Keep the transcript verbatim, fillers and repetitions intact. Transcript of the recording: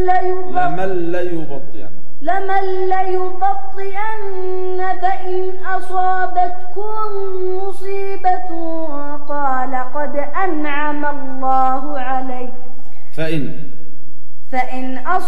لمن ليبطئن لمن ليبطئن فإن أصابتكم مصيبة قال قد أنعم الله علي فإن فإن أصابتكم